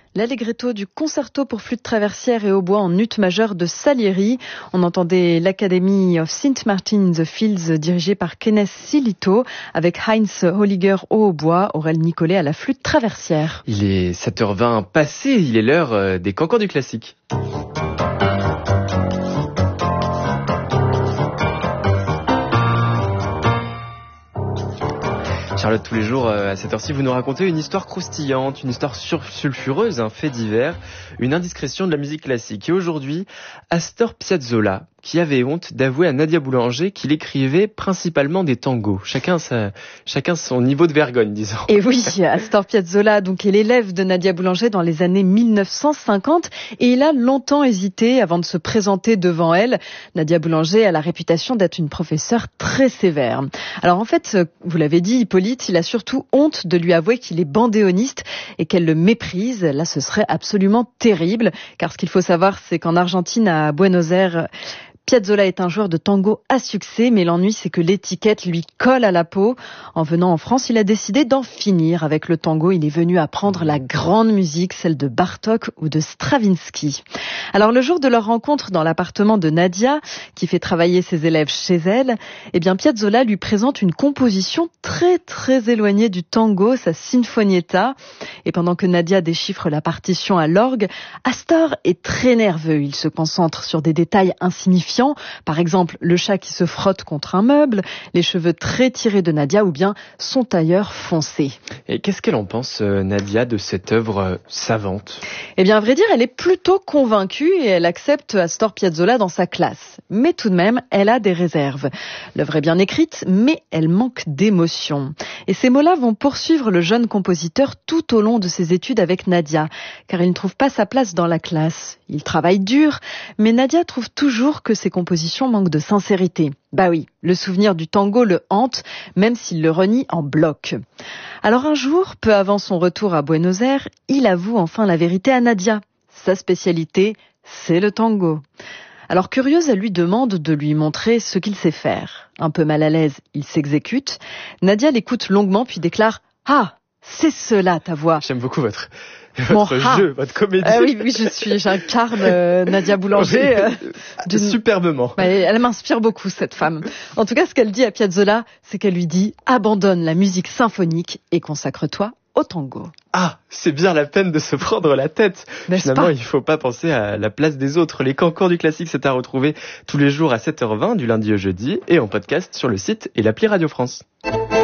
L'allegretto du concerto pour flûte traversière et hautbois en ut majeur de Salieri. On entendait l'Academy of St. Martin in the Fields dirigée par Kenneth Silito avec Heinz Holliger au hautbois, Aurel Nicolet à la flûte traversière. Il est 7h20 passé, il est l'heure des cancans du classique. Charlotte, tous les jours à cette heure-ci, vous nous racontez une histoire croustillante, une histoire sulfureuse, un fait divers, une indiscrétion de la musique classique. Et aujourd'hui, Astor Piazzolla, qui avait honte d'avouer à Nadia Boulanger qu'il écrivait principalement des tangos. Chacun son niveau de vergogne, disons. Et oui, Astor Piazzolla donc est l'élève de Nadia Boulanger dans les années 1950 et il a longtemps hésité avant de se présenter devant elle. Nadia Boulanger a la réputation d'être une professeure très sévère. Alors en fait, vous l'avez dit, Hippolyte, il a surtout honte de lui avouer qu'il est bandéoniste et qu'elle le méprise. Là, ce serait absolument terrible, car ce qu'il faut savoir, c'est qu'en Argentine, à Buenos Aires, Piazzolla est un joueur de tango à succès, mais l'ennui c'est que l'étiquette lui colle à la peau. En venant en France, il a décidé d'en finir avec le tango. Il est venu apprendre la grande musique, celle de Bartók ou de Stravinsky. Alors le jour de leur rencontre dans l'appartement de Nadia, qui fait travailler ses élèves chez elle, eh bien Piazzolla lui présente une composition très éloignée du tango, sa Sinfonietta. Et pendant que Nadia déchiffre la partition à l'orgue, Astor est très nerveux. Il se concentre sur des détails insignifiants. Par exemple, le chat qui se frotte contre un meuble, les cheveux très tirés de Nadia ou bien son tailleur foncé. Et qu'est-ce qu'elle en pense, Nadia, de cette œuvre savante ? Eh bien, à vrai dire, elle est plutôt convaincue et elle accepte Astor Piazzolla dans sa classe. Mais tout de même, elle a des réserves. L'œuvre est bien écrite, mais elle manque d'émotion. Et ces mots-là vont poursuivre le jeune compositeur tout au long de ses études avec Nadia, car il ne trouve pas sa place dans la classe. Il travaille dur, mais Nadia trouve toujours que ses compositions manquent de sincérité. Bah oui, le souvenir du tango le hante, même s'il le renie en bloc. Alors un jour, peu avant son retour à Buenos Aires, il avoue enfin la vérité à Nadia. Sa spécialité, c'est le tango. Alors curieuse, elle lui demande de lui montrer ce qu'il sait faire. Un peu mal à l'aise, il s'exécute. Nadia l'écoute longuement puis déclare « Ah, c'est cela ta voix !» J'aime beaucoup votre jeu, votre comédie. Oui, j'incarne Nadia Boulanger. Superbement. Elle m'inspire beaucoup, cette femme. En tout cas, ce qu'elle dit à Piazzolla, c'est qu'elle lui dit « Abandonne la musique symphonique et consacre-toi au tango. » Ah, c'est bien la peine de se prendre la tête. Finalement, il faut pas penser à la place des autres. Les cancans du classique, c'est à retrouver tous les jours à 7h20, du lundi au jeudi, et en podcast sur le site et l'appli Radio France.